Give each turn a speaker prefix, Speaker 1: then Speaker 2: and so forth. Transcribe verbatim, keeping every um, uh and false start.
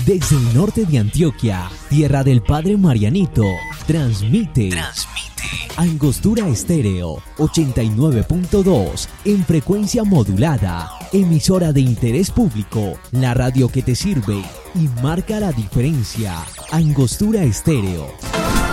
Speaker 1: Desde el norte de Antioquia, tierra del Padre Marianito, transmite,
Speaker 2: Transmite.
Speaker 1: Angostura Estéreo ochenta y nueve punto dos en frecuencia modulada, emisora de interés público, la radio que te sirve y marca la diferencia. Angostura Estéreo.